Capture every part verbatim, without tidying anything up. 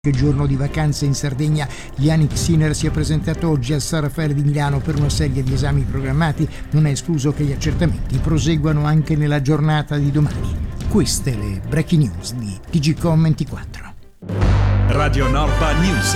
Che giorno di vacanza in Sardegna, Yannick Sinner si è presentato oggi al San Raffaele di Milano per una serie di esami programmati. Non è escluso che gli accertamenti proseguano anche nella giornata di domani. Queste le breaking news di T G Com ventiquattro. Radio Norba News.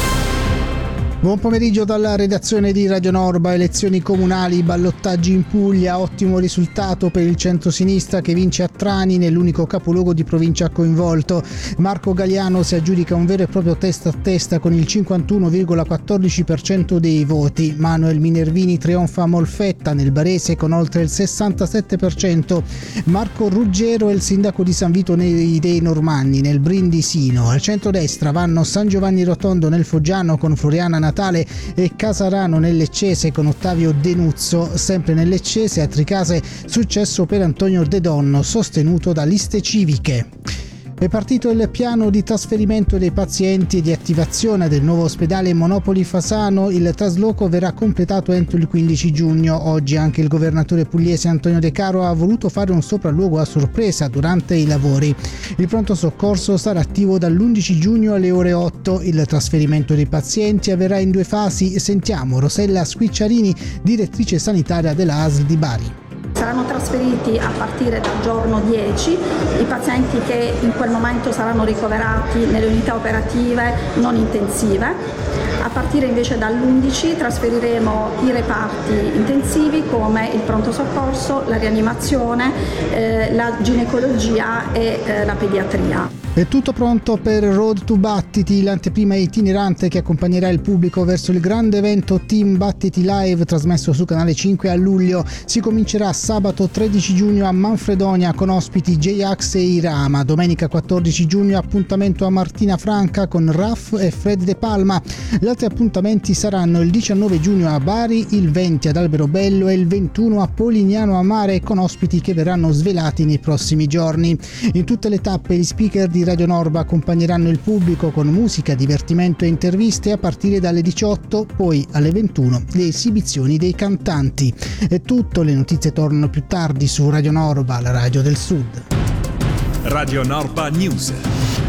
Buon pomeriggio dalla redazione di Radio Norba. Elezioni comunali, ballottaggi in Puglia, ottimo risultato per il centro-sinistra che vince a Trani nell'unico capoluogo di provincia coinvolto. Marco Galliano si aggiudica un vero e proprio testa a testa con il cinquantuno virgola quattordici per cento dei voti. Manuel Minervini trionfa a Molfetta nel Barese con oltre il sessantasette per cento. Marco Ruggero è il sindaco di San Vito dei Normanni nel Brindisino. Al centrodestra vanno San Giovanni Rotondo nel Foggiano con Floriana Natale e Casarano nel Leccese con Ottavio Denuzzo. Sempre nel Leccese a Tricase successo per Antonio De Donno sostenuto da liste civiche. È partito il piano di trasferimento dei pazienti e di attivazione del nuovo ospedale Monopoli Fasano. Il trasloco verrà completato entro il quindici giugno. Oggi anche il governatore pugliese Antonio De Caro ha voluto fare un sopralluogo a sorpresa durante i lavori. Il pronto soccorso sarà attivo dall'undici giugno alle ore otto. Il trasferimento dei pazienti avverrà in due fasi. Sentiamo Rosella Squicciarini, direttrice sanitaria della A S L di Bari. Saranno trasferiti a partire dal giorno dieci i pazienti che in quel momento saranno ricoverati nelle unità operative non intensive. A partire invece dall'undici trasferiremo i reparti intensivi come il pronto soccorso, la rianimazione, eh, la ginecologia e eh, la pediatria. È tutto pronto per Road to Battiti, l'anteprima itinerante che accompagnerà il pubblico verso il grande evento Team Battiti Live trasmesso su Canale cinque a luglio. Si comincerà sabato tredici giugno a Manfredonia con ospiti J-Ax e Irama. Domenica quattordici giugno appuntamento a Martina Franca con Raff e Fred De Palma. Gli altri appuntamenti saranno il diciannove giugno a Bari, il venti ad Alberobello e il ventuno a Polignano a Mare con ospiti che verranno svelati nei prossimi giorni. In tutte le tappe gli speaker di Radio Norba accompagneranno il pubblico con musica, divertimento e interviste a partire dalle diciotto, poi alle ventuno le esibizioni dei cantanti. È tutto, le notizie tornano più tardi su Radio Norba, la radio del Sud. Radio Norba News.